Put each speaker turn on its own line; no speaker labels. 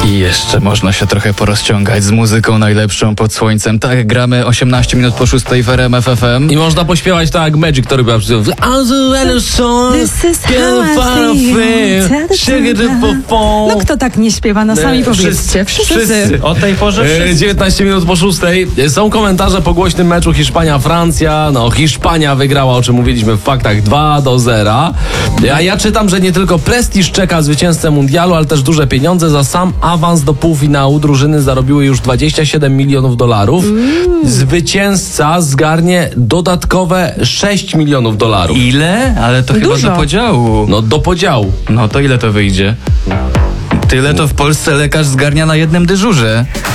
I jeszcze można się trochę porozciągać z muzyką najlepszą pod słońcem. Tak, gramy 18 minut po 6 w RMF FM.
I można pośpiewać tak jak Magic, który był
This is how I feel. No kto tak nie śpiewa? No sami powiedzcie. Wszyscy.
O tej porze
19 minut po 6. Są komentarze po głośnym meczu Hiszpania-Francja. No, Hiszpania wygrała, o czym mówiliśmy w faktach, 2-0. A ja czytam, że nie tylko prestiż czeka zwycięzcę mundialu, ale też duże pieniądze. Za sam awans do półfinału drużyny zarobiły już $27 milionów. Zwycięzca zgarnie dodatkowe $6 milionów.
Ile? Ale to chyba
Dużo.
do podziału.
No, do podziału.
No to ile to wyjdzie? Tyle to w Polsce lekarz zgarnia na jednym dyżurze.